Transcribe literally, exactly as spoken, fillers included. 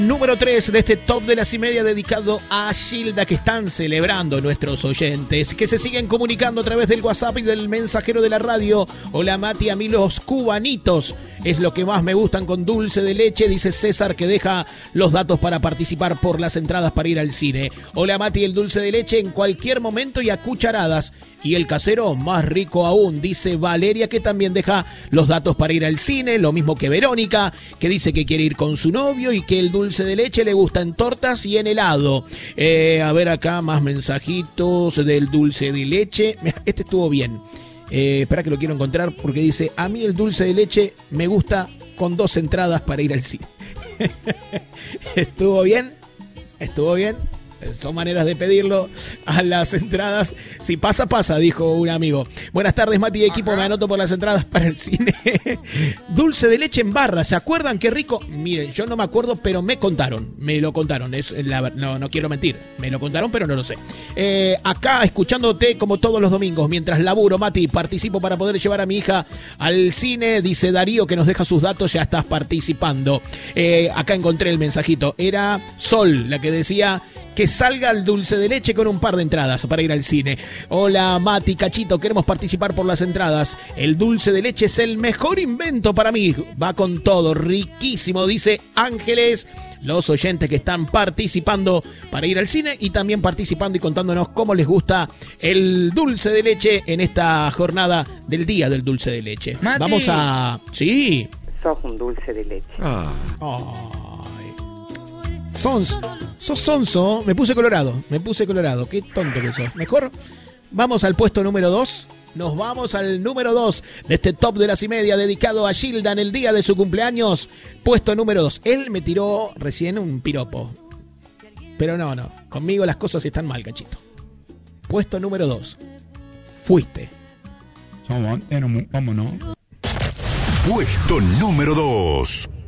Número tres de este top de las y media dedicado a Gilda, que están celebrando nuestros oyentes, que se siguen comunicando a través del WhatsApp y del mensajero de la radio. Hola Mati, a mí los cubanitos es lo que más me gustan con dulce de leche, dice César, que deja los datos para participar por las entradas para ir al cine. Hola Mati, el dulce de leche en cualquier momento y a cucharadas. Y el casero más rico aún, dice Valeria, que también deja los datos para ir al cine, lo mismo que Verónica, que dice que quiere ir con su novio y que el dulce de leche le gusta en tortas y en helado. Eh, a ver acá más mensajitos del dulce de leche. Este estuvo bien. Eh, espera que lo quiero encontrar porque dice, a mí el dulce de leche me gusta con dos entradas para ir al cine. ¿Estuvo bien? ¿Estuvo bien? Son maneras de pedirlo a las entradas. Si pasa, pasa, dijo un amigo. Buenas tardes, Mati y equipo. Ajá. Me anoto por las entradas para el cine. Dulce de leche en barra. ¿Se acuerdan qué rico? Miren, yo no me acuerdo, pero me contaron. Me lo contaron. Es la, no, no quiero mentir. Me lo contaron, pero no lo sé. Eh, acá, escuchándote como todos los domingos, mientras laburo, Mati, participo para poder llevar a mi hija al cine. Dice Darío, que nos deja sus datos. Ya estás participando. Eh, acá encontré el mensajito. Era Sol, la que decía que salga el dulce de leche con un par de entradas para ir al cine. Hola Mati, Cachito, queremos participar por las entradas. El dulce de leche es el mejor invento para mí. Va con todo, riquísimo, dice Ángeles. Los oyentes que están participando para ir al cine y también participando y contándonos cómo les gusta el dulce de leche en esta jornada del Día del Dulce de Leche. Mati. Vamos a... Sí. Sos un dulce de leche. Ah. Oh. Sons, sos sonso, me puse colorado, me puse colorado, qué tonto que sos. Mejor vamos al puesto número dos, nos vamos al número dos de este top de las y media dedicado a Gilda en el día de su cumpleaños. Puesto número dos, él me tiró recién un piropo, pero no, no, conmigo las cosas están mal, Cachito. Puesto número dos, fuiste. Vámonos. Puesto número dos.